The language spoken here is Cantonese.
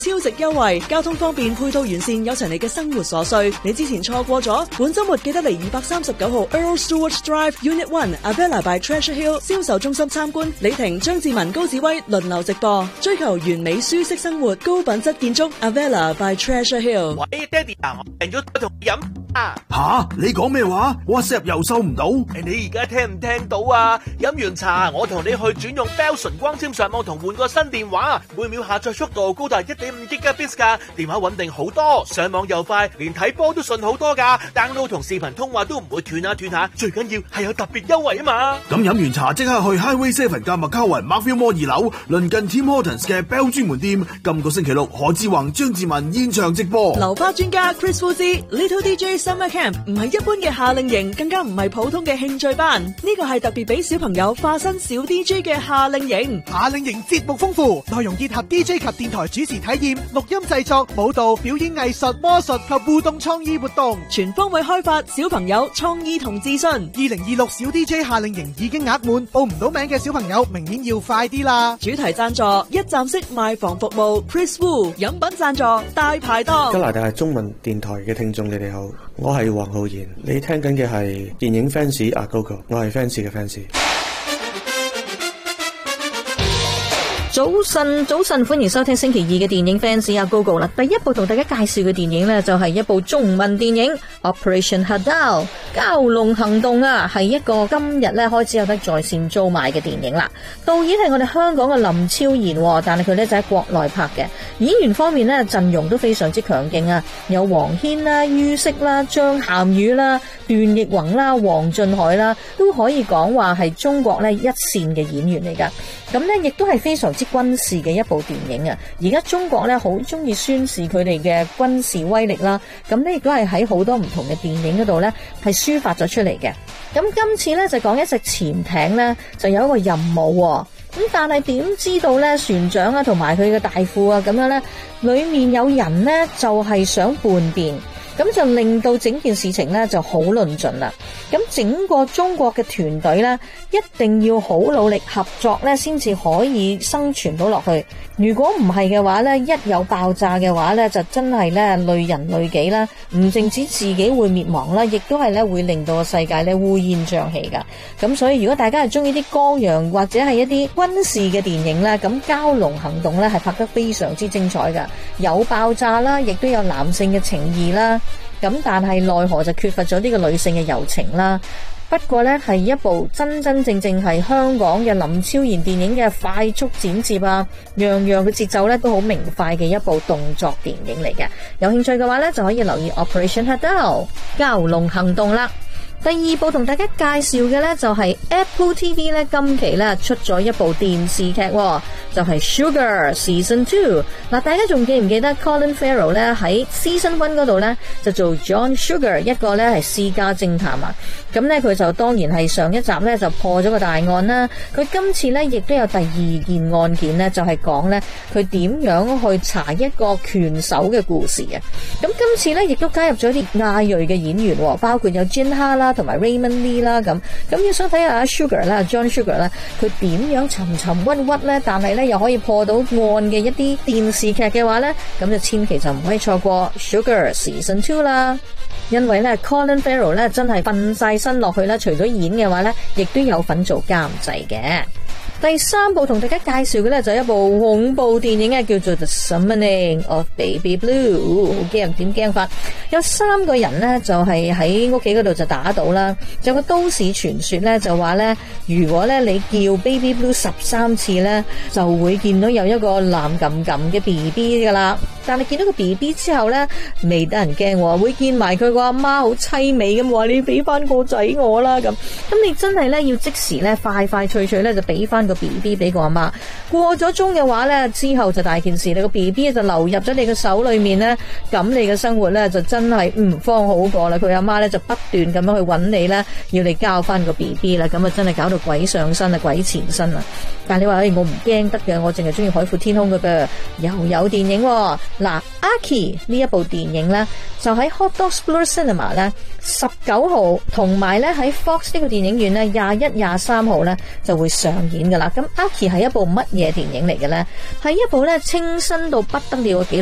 超值優惠，交通方便，配套完善，有齊你嘅生活所需。你之前錯過咗，本周末記得嚟239號 Earl Stewart Drive Unit 1 Avella by Treasure Hill 銷售中心參觀。李婷、張志文、高子威輪流直播，追求完美舒適生活，高品質建築 Avella by Treasure Hill。 喂，爹哋啊，我訂咗同你飲啊！ 吓，你講咩話 ？WhatsApp 又收唔到？ 你而家聽唔聽到啊？飲完茶，我同你去轉用 Bell 純光纖上網同換個新電話，每秒下載速度高達1.5 Gbps 噶，電話穩定好多，上網又快，連睇波都順好多噶 ，download 同視頻通話都唔會斷下，最緊要係有特別優惠啊嘛！ 咁飲完茶即刻去 Highway 7加麥卡雲 Markville Mall 2樓，鄰近 Tim Hortons 嘅 Bell 專門店，今個星期六何志宏、張志文現場直播。 流花專家 Chris Fuji Little DJ Summer Camp 唔係一般嘅夏令營，更加唔係普通嘅興趣班，呢個係特別俾小朋友化身小 DJ 嘅夏令營。 夏令營節目豐富，內容結合 DJ 及電台主持體驗、錄音製作、舞蹈、表演藝術、魔術及互動創意活動， 全方位開發小朋友創意同自信。 2026小 DJ 夏令營已經額滿，報唔到名嘅小朋友明年要快啲啦！ 主題贊助一站式賣房服務 Chris Wu， 飲品贊助大排檔。 加拿大中文電台嘅聽眾你哋好，我係黃浩然，你聽緊嘅係電影 fans 阿 Gogo， 我係 fans 嘅 fans。 早晨，歡迎收聽星期2嘅電影 fans 阿 Gogo 啦。第一部同大家介紹嘅電影呢，就係一部中文電影 Operation Hadal 蛟龍行動啊，係一個今日呢開始有得在線租賣嘅電影啦。導演係我哋香港嘅林超賢，但係佢呢就喺國內拍嘅。演員方面呢，陣容都非常之強勁啊，有黃軒啦、于適啦、張涵予啦、段奕宏啦、黃俊凱啦，都可以講話係中國呢一線嘅演員嚟噶。咁呢亦都係非常之軍事嘅一部電影啊！而家中國呢好中意宣示佢哋嘅軍事威力啦，咁呢亦都係喺好多唔同嘅電影嗰度呢係抒發咗出嚟嘅。咁今次呢就講一隻潛艇呢就有一個任務，咁但係點知道呢船長啊同埋佢嘅大副啊咁樣呢，裏面有人呢就係想叛變。咁就令到整件事情呢就好論盡啦。咁整個中國嘅團隊呢，一定要好努力合作呢，先至可以生存到落去。如果唔係嘅話呢，一有爆炸嘅話呢，就真係呢累人累己啦。唔淨止自己會滅亡啦，亦都係呢會令到個世界呢烏煙瘴氣噶。咁所以如果大家係中意啲江洋或者係一啲軍事嘅電影呢，咁蛟龍行動呢係拍得非常之精彩噶，有爆炸啦，亦都有男性嘅情義啦。咁但係奈何就缺乏咗呢個女性嘅柔情啦。不過呢係一部真真正正係香港嘅林超賢電影嘅快速剪接啊，樣樣嘅節奏呢都好明快嘅一部動作電影嚟嘅。有興趣嘅話呢，就可以留意 Operation Hadal 蛟龍行動啦。第二部同大家介紹嘅呢，就係 Apple TV 呢今期呢出咗一部電視劇，就係 Sugar Season 2。嗱，大家仲記唔記得 Colin Farrell 呢喺 Season 1嗰度呢就做 John Sugar， 一個呢係私家偵探啊。咁呢佢就當然係上一集呢就破咗個大案啦。佢今次呢亦都有第二件案件呢，就係講呢佢點樣去查一個拳手嘅故事啊。咁今次呢亦都加入咗啲亞裔嘅演員，包括有 Jin Ha 啦，同埋 Raymond Lee 啦，咁要想睇下 Sugar 啦 John Sugar 啦，佢點樣沉沉鬱鬱咧，但係咧又可以破到案嘅一啲電視劇嘅話咧，咁就千祈就唔可以錯過 Sugar Season 2啦。因為咧 Colin Farrell 咧真係瞓晒身落去啦，除咗演嘅話咧，亦都有份做監製嘅。第三部同大家介紹嘅咧就係一部恐怖電影啊，叫做 The Summoning of Baby Blue。好驚，點驚法？有3個人呢，就係喺屋企嗰度就打賭啦。有個都市傳說咧就話咧，如果咧你叫 Baby Blue 13次咧，就會見到有一個藍撳撳嘅 BB 噶啦。但係見到個 BB 之後咧，未得人驚，會見埋佢個阿媽好淒美咁話：你俾翻個仔我啦咁。你真係咧要即時咧快快脆脆咧就俾翻個 BB 俾個阿媽。過咗鐘嘅話咧，之後就大件事，你個 BB 就流入咗你嘅手裏面咧，咁你嘅生活咧就真係唔方好過啦。佢阿媽咧就不斷咁樣去揾你咧，要你交翻個 BB 啦，咁啊真係搞到鬼上身啊，鬼纏身啊！但係你話我唔驚得嘅，我淨係中意海闊天空嘅噃。又有電影， 嗱，Aki 呢一部電影呢，就喺 Hot Docs Blur Cinema 呢19號，同埋呢喺 Fox 呢個電影院呢21、23號呢就會上演噶啦。咁 Aki 係一部乜嘢電影嚟嘅呢？係一部呢清新到不得了嘅紀錄